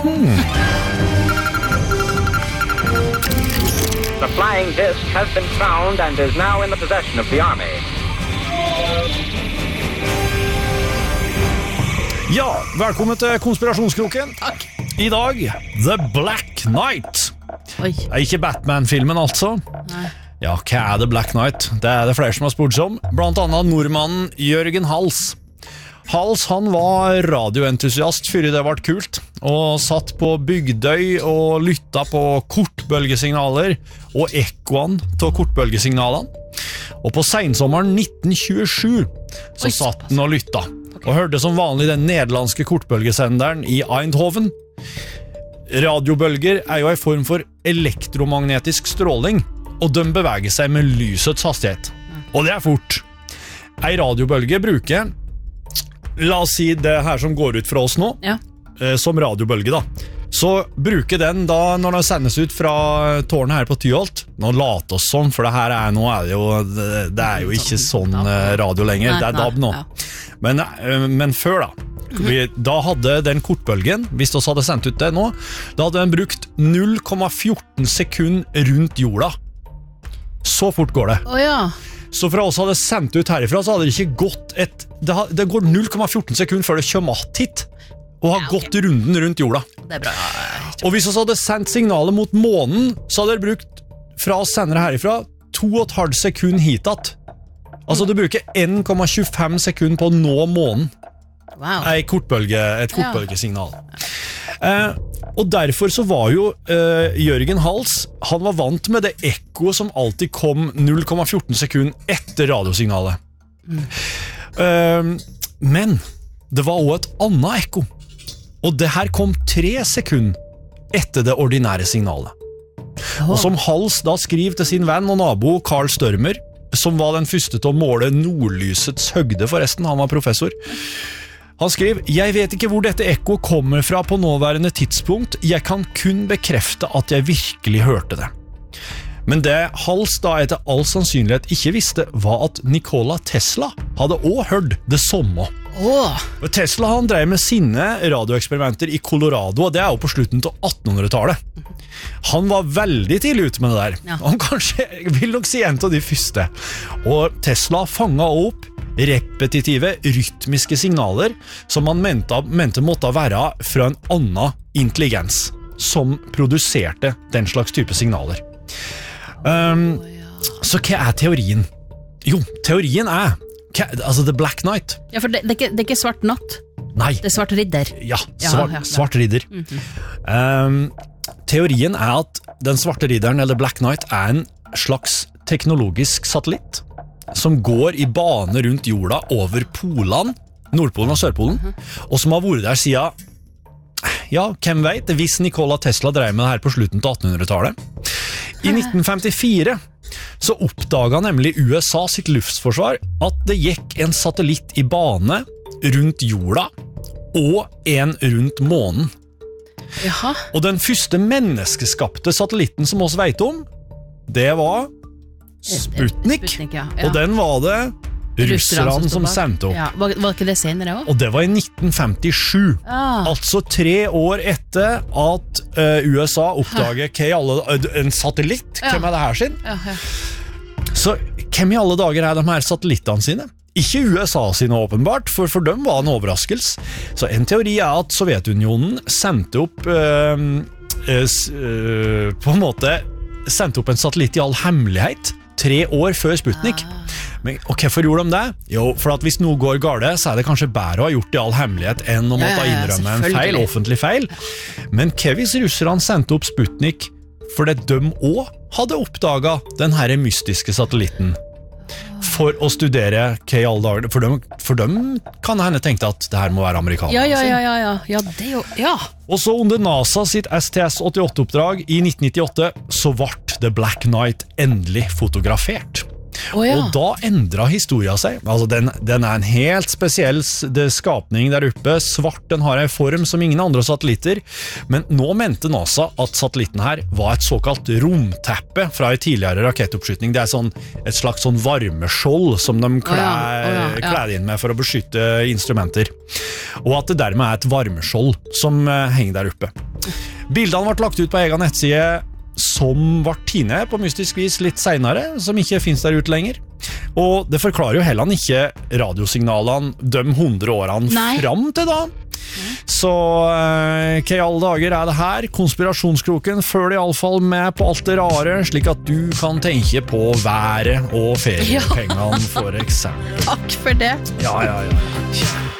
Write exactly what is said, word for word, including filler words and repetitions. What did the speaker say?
Hmm. The flying disc has been found and is now in the possession of the army. Ja, velkommen til Konspirasjonskroken. Takk. I dag, The Black Knight. Oi. Det er ikke Batman-filmen, altså. Nei. Ja, hva er The Black Knight? Det er det flere som har spurt seg om. Blant annet nordmannen Jørgen Hals. Hals han var radioentusiast før det ble kult, og satt på Bygdøy og lytta på kortbølgesignaler og ekkoene til kortbølgesignalene. Og på sensommeren nitten tjuesju så Oi, satt han og lytta, og hørte som vanlig den nederlandske kortbølgesenderen i Eindhoven. Radiobølger er jo en form for elektromagnetisk stråling, og de beveger seg med lysets hastighet. Og det er fort. En radiobølge bruker, la oss si det her som går ut fra oss nå, Ja. eh, som radiobølge da, så bruker den da, når den sendes ut fra tårnet her på Tyholt, nå late oss sånn, for det her er, nå er det jo, det, det er jo ikke sånn eh, radio lenger, Nei, det er D A B nå. nei, ja. Men, eh, men før da, vi, da hadde den kortbølgen, hvis vi hadde sendt ut det nå, da hadde den brukt null komma fjorten sekund rundt jorda. Så fort går det. Å ja. Så fra oss hadde sendt ut herifra, så hadde det ikke gått et... Det, har, det går null komma fjorten sekund før det kommer att hit, og har Ja, ok. gått runden rundt jorda. Det er bra. Og hvis vi hadde sendt signalet mot månen, så hadde det brukt, fra oss sendere herifra, to og et halvt sekund hitat. Altså, det bruker en komma tjuefem sekund på å nå månen. Wow. Ei kortbølge, et kortbølgesignal. Eh, og derfor så var jo eh, Jørgen Hals, han var vant med det ekko som alltid kom null komma fjorten sekund etter radiosignalet. Eh, men det var også et annet ekko. Og det her kom tre sekunder etter det ordinære signalet. Og som Hals da skriver til sin venn og nabo Carl Størmer, som var den første til å måle nordlysets høgde forresten, han var professor. Han skriver, jeg vet ikke hvor dette ekko kommer fra på nåværende tidspunkt, jeg kan kun bekrefte at jeg virkelig hørte det. Men det Hals da etter all sannsynlighet ikke visste, var at Nikola Tesla hadde også hørt det samme. Åh. Og Tesla han drev med sine radioeksperimenter i Colorado, og det er jo på slutten til attenhundretallet. Han var veldig tidlig ute med det der. Ja. Han kanskje, jeg vil nok si en av de første. Og Tesla fanget opp repetitive, rytmiske signaler som man mente, mente måtte være fra en annen intelligens som produserte den slags type signaler. Um, så hva er teorien? Jo, teorien er hva, altså The Black Knight. Ja, for det, det, er ikke, det er ikke svart natt, Nei, det er svart ridder. ja, Ja, svart, ja, ja. svart ridder. um, Teorien er at den svarte ridderen, eller Black Knight, er en slags teknologisk satellitt som går i bane rundt jorda over polene, Nordpolen og Sørpolen, og som har vært der siden, ja, hvem vet, hvis Nikola Tesla drev med det her på slutten til attenhundretallet. I nitten femtifire så oppdaget nemlig U S A sitt luftforsvar at det gikk en satellitt i bane rundt jorda og en rundt månen. Jaha. Og den første menneskeskapte satellitten som oss vet om, det var Sputnik, Sputnik, ja. Ja. og den var det russerne sto som bak. sendte opp. Ja. Var, var ikke det senere også? Og det var i nitten femtisju, Ah. altså tre år etter at uh, U S A oppdaget hva i alle, uh, en satellitt, Ja. hvem er det her sin? Ja, ja. Så hvem i alle dager er de her satellittene sine? Ikke U S A sine åpenbart, for for dem var en overraskelse. Så en teori er at Sovjetunionen sendte opp uh, uh, uh, på en måte sendte opp en satellitt i all hemmelighet tre år før Sputnik. Men, og hvorfor gjorde de det? Jo, for at hvis noe går gale, så er det kanskje bedre å ha gjort det i all hemmelighet enn å Ja, måtte ja, ja, innrømme en feil, selvfølgelig. offentlig feil. Men hva hvis russerne sendte opp Sputnik fordi de også hadde oppdaget den her mystiske satellitten? For å studere hva i alle dager, for dem, for dem kan henne tenkte at det her må være amerikaner. Ja, ja, ja, ja, ja. Ja, det er jo, ja. Og så under NASA sitt S T S åttiåtte-oppdrag i nitten nittiåtte, så ble The Black Knight endelig fotografert. Å ja. Og da endret historien seg. Altså, den, den er en helt spesiell s- det skapning der oppe. Svart, den har en form som ingen andre satellitter. Men nå mente NASA at satellitten her var et såkalt romteppe fra en tidligere rakettoppskytning. Det er sånn, et slags sånn varmeskjold som de klæ, Å ja, å ja, ja. klæder inn med for å beskytte instrumenter. Og at det dermed er et varmeskjold som eh, henger der oppe. Bildene ble lagt ut på egen nettside som ble tine på mystisk vis litt senere, som ikke finnes der ute lenger. Og det forklarer jo heller ikke radiosignalene de hundre årene Nei. fram til da. Så eh, hva i alle dager er det her? Konspirasjonskroken følger i alle fall med på alt det rare, slik at du kan tenke på været og feriepengene, for eksempel. Takk for det. Ja, ja, ja.